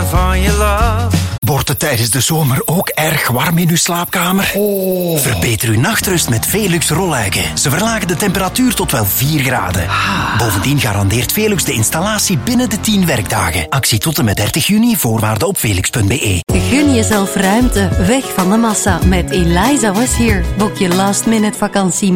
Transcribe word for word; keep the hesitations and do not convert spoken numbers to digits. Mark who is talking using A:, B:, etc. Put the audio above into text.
A: van je love.
B: Wordt het tijdens de zomer ook erg warm in uw slaapkamer? Oh. Verbeter uw nachtrust met Velux rolluiken. Ze verlagen de temperatuur tot wel vier graden. Ah. Bovendien garandeert Velux de installatie binnen de tien werkdagen. Actie tot en met dertig juni, voorwaarden op velux punt be.
C: Gun jezelf ruimte, weg van de massa met Eliza Was Here. Boek je last minute vakantie